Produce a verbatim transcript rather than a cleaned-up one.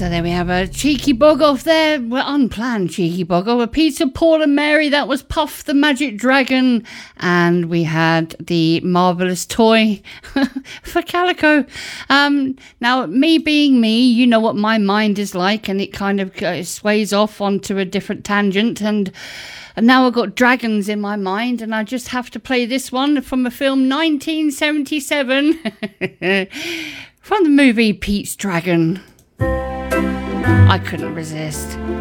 So there we have a cheeky bog off there. Well, unplanned cheeky bog off. A Peter, Paul and Mary. That was Puff the Magic Dragon. And we had the Marvellous Toy for Calico. Um, now, me being me, you know what my mind is like. And it kind of uh, sways off onto a different tangent. And, and now I've got dragons in my mind. And I just have to play this one from a film nineteen seventy-seven. From the movie Pete's Dragon. I couldn't resist.